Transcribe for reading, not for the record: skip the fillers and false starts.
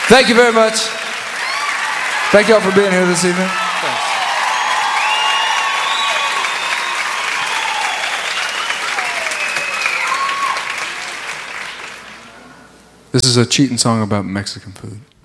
Thank you very much. Thank y'all for being here this evening. Thanks. This is a cheating song about Mexican food.